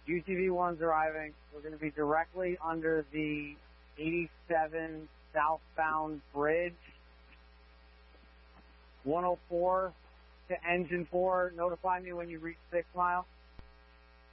UTV 1's arriving. We're going to be directly under the 87 southbound bridge. 104 to engine 4. Notify me when you reach 6 Mile.